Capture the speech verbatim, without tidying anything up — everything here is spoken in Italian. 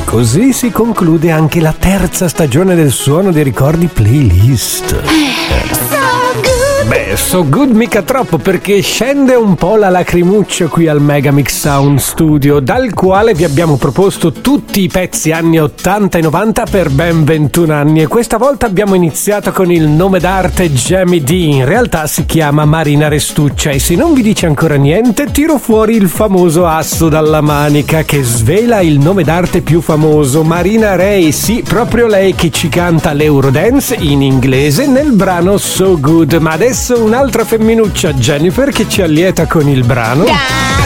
così si conclude anche la terza stagione del Suono dei Ricordi playlist. Beh, so good mica troppo, perché scende un po' la lacrimuccia qui al Megamix Sound Studio, dal quale vi abbiamo proposto tutti i pezzi anni ottanta e novanta per ben ventuno anni, e questa volta abbiamo iniziato con il nome d'arte Jamie D. In realtà si chiama Marina Restuccia, e se non vi dice ancora niente tiro fuori il famoso asso dalla manica che svela il nome d'arte più famoso, Marina Ray. Sì, proprio lei che ci canta l'Eurodance in inglese nel brano So Good. Ma adesso un'altra femminuccia, Jennifer, che ci allieta con il brano Got